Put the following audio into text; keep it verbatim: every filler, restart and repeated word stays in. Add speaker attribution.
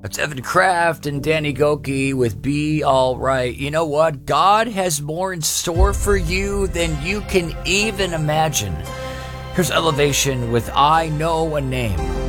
Speaker 1: That's Evan Kraft and Danny Goki with Be All Right. You know what? God has more in store for you than you can even imagine. Here's Elevation with I Know a Name.